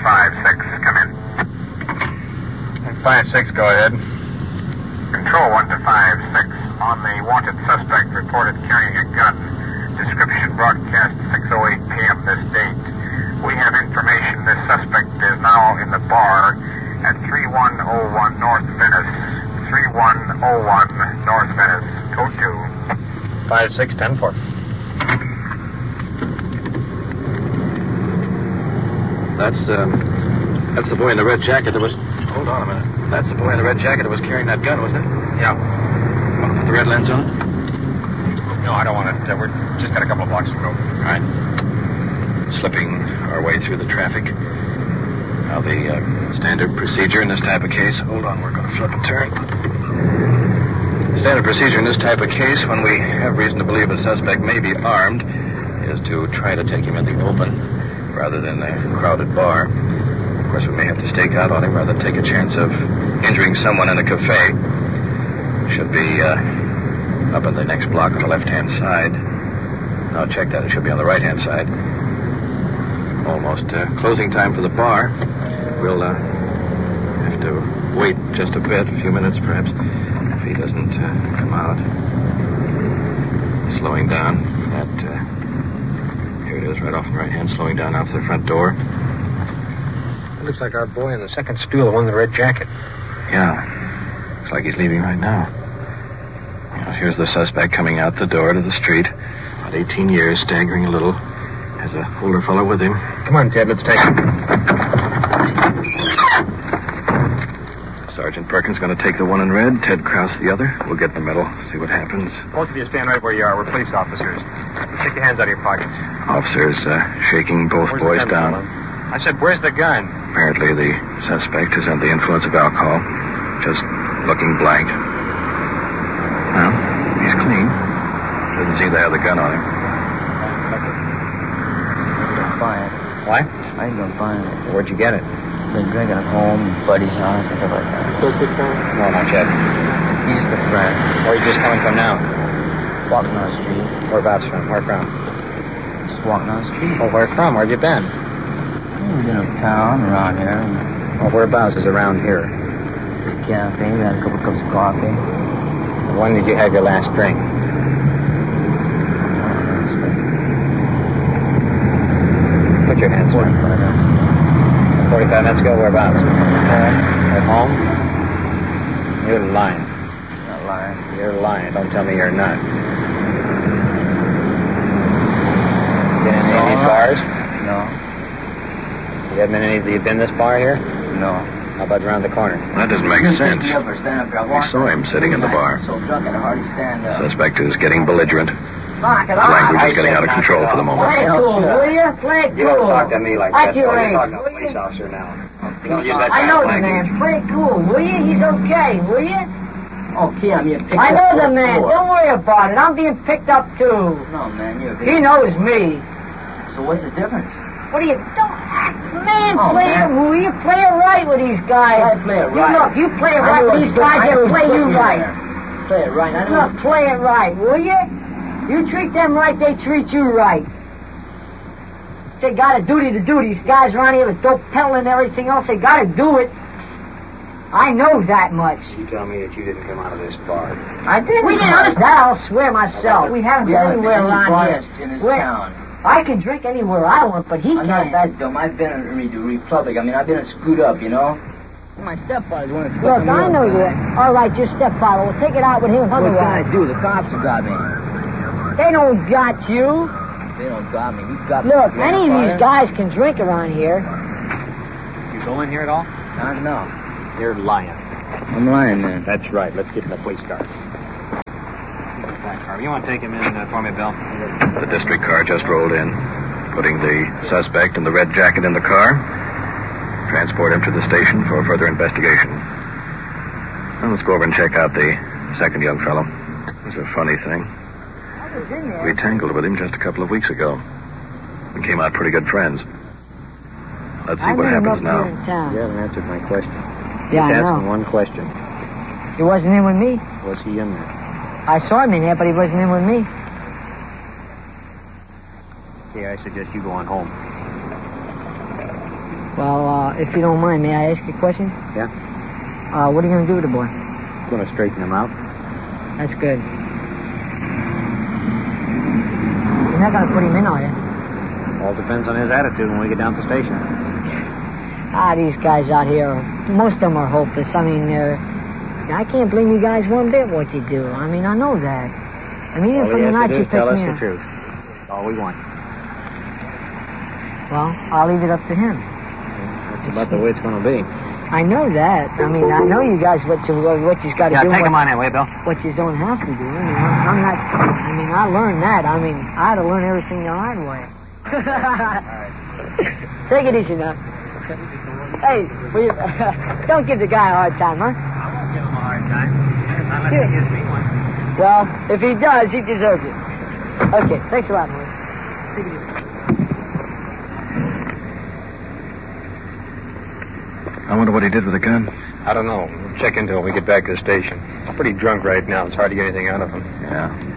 5-6, come in. 5-6, go ahead. Control 1 to 5-6. On the wanted suspect reported carrying a gun. Description broadcast 6:08 p.m. this date. We have information this suspect is now in the bar at 3101 North Venice. 3101 North Venice. Code 2. 5-6, 10-4. That's the boy in the red jacket that was... Hold on a minute. That's the boy in the red jacket that was carrying that gun, wasn't it? Yeah. Want to put the red lens on it? No, I don't want it. We're just got a couple of blocks to go. All right. Slipping our way through the traffic. Now, the standard procedure in this type of case... Hold on, we're going to flip a turn. Standard procedure in this type of case, when we have reason to believe a suspect may be armed, is to try to take him in the open rather than a crowded bar. Of course, we may have to stake out on him rather than take a chance of injuring someone in a cafe. Should be up on the next block on the left-hand side. No, check that. It should be on the right-hand side. Almost closing time for the bar. We'll have to wait just a bit, a few minutes perhaps, if he doesn't come out. Slowing down at... here it is, right off the right hand, slowing down out to the front door. It looks like our boy in the second stool, the one in the red jacket. Yeah. Looks like he's leaving right now. Well, here's the suspect coming out the door to the street. About 18 years, staggering a little. Has a older fellow with him. Come on, Ted, let's take him. Sergeant Perkins going to take the one in red, Ted Krause the other. We'll get in the middle, see what happens. Both of you stand right where you are. We're police officers. Take your hands out of your pockets. Officers shaking both boys down. I said, where's the gun? Apparently the suspect is under the influence of alcohol. Just looking blank. Well, he's clean. Doesn't seem to have the gun on him. Fine. What? I ain't gonna find it. Where'd you get it? Been drinking at home, buddy's house, and stuff like that. No, not yet. He's the friend. Where are you just coming from now? Walking on the street. Whereabouts from? Where from? Just walking on the street. Oh, where from? Where have you been? We've been uptown, around here. Oh, whereabouts is around here? The cafe, we had a couple cups of coffee. And when did you have your last drink? Put your hands where? 45 minutes ago, whereabouts? At home? You're lying. Not lying. You're lying. Don't tell me you're not. Been in any of these bars? No. You haven't been in any of the... You been this bar here? No. How about around the corner? That doesn't make sense. We saw him sitting in the bar. So drunk I can hardly stand up. Suspect is getting belligerent. Knock it His language is getting out of control for the moment. Play cool, will you? Play cool. You don't talk to me like that. You're You're talking to a will police you? officer now. You don't use that I kind know of the language. man. Play cool, will you? He's okay, will you? Okay, I'm being picked I up. know for the man. fraud. Don't worry about it. I'm being picked up, too. No, man, you're... He knows me. So what's the difference? What do you... Don't act. Man, Oh, play man. it. Will you play it right with these guys? I play it right. Look, you play it I right know with it's these good. guys. I They'll know play it's you good right. there. Play it right. I know. Look, play it right, will you? You treat them right, they treat you right. They got a duty to do. These guys around here with dope peddling and everything else, they got to do it. I know that much. You tell me that you didn't come out of this bar. I didn't. We didn't. That I'll swear myself. We haven't been anywhere around here. in this Where- town. I can drink anywhere I want, but he I'm not can't. that dumb. I've been in the Republic. I mean, I've been screwed up, you know? My stepfather's one that's Look, I know you. All right, your stepfather. We'll take it out with him. What can I do? The cops have got me. They don't got you. They don't got me. You got me. Look, You any of know, these guys can drink around here. You go in here at all? Not no. You're lying. I'm lying, man. That's right. Let's get in the police car. You want to take him in for me, Bill? The district car just rolled in, putting the suspect in the red jacket in the car. Transport him to the station for further investigation. Well, let's go over and check out the second young fellow. It was a funny thing. We tangled with him just a couple of weeks ago. We came out pretty good friends. Let's see what happens now. You haven't answered my question. Yeah, Just I asking know. one question. He wasn't in with me. Was he in there? I saw him in there, but he wasn't in with me. Okay, I suggest you go on home. Well, if you don't mind, may I ask you a question? Yeah? What are you going to do with the boy? Gonna straighten him out. That's good. You're not going to put him in, are you? All depends on his attitude when we get down to the station. These guys out here, most of them are hopeless. I mean, I can't blame you guys one bit what you do. I mean, I know that. I mean, even All from he the has night to do you is tell picked us me the up. truth. That's all we want. Well, I'll leave it up to him. That's about the way it's gonna be. I know that. I mean, I know you guys what you've got to do. take him on that way, Bill. What you don't have to do. I mean, I'm not. I mean, I learned that. I mean, I had to learn everything the hard way. Take it easy now. Hey, will you, don't give the guy a hard time, huh? I won't give him a hard time. Unless he gives me one. Well, if he does, he deserves it. Okay, thanks a lot, Morris. Take it easy. I wonder what he did with the gun. I don't know. We'll check into it when we get back to the station. I'm pretty drunk right now. It's hard to get anything out of him. Yeah.